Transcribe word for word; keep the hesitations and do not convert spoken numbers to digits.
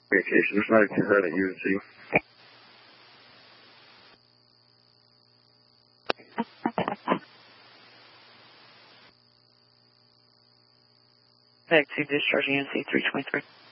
Communications, ninety-two hundred U N C. Back to discharge U N C three twenty-three.